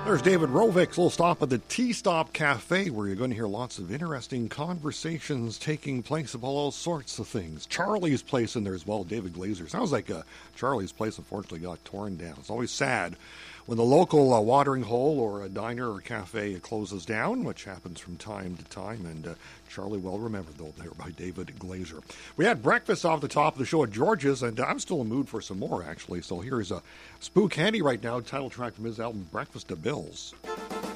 There's David Rovik's little stop at the T-Stop Cafe, where you're going to hear lots of interesting conversations taking place about all sorts of things. Charlie's Place in there as well, David Glazer. Sounds like Charlie's Place unfortunately got torn down. It's always sad when the local watering hole or a diner or cafe closes down, which happens from time to time. And Charlie, well remembered, though, there by David Glazer. We had breakfast off the top of the show at George's, and I'm still in the mood for some more, actually. So here's Spook Handy right now, title track from his album, Breakfast to Bills.